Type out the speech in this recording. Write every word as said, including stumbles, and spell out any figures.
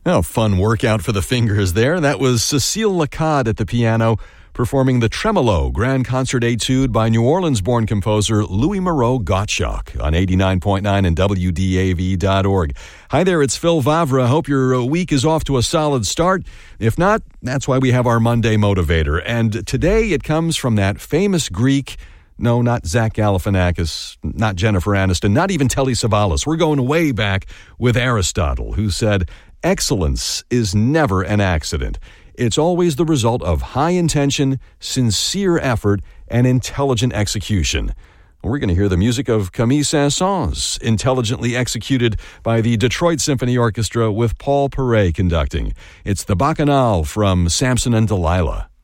Oh, fun workout for the fingers there. That was Cecile Lacaud at the piano, performing the Tremolo Grand Concert Etude by New Orleans-born composer Louis Moreau Gottschalk on eighty-nine point nine and W D A V dot org. Hi there, it's Phil Vavra. Hope your week is off to a solid start. If not, that's why we have our Monday Motivator. And today it comes from that famous Greek, no, not Zach Galifianakis, not Jennifer Aniston, not even Telly Savalas. We're going way back with Aristotle, who said, "Excellence is never an accident. It's always the result of high intention, sincere effort, and intelligent execution." We're going to hear the music of Camille Saint-Saëns, intelligently executed by the Detroit Symphony Orchestra with Paul Perret conducting. It's the Bacchanal from Samson and Delilah.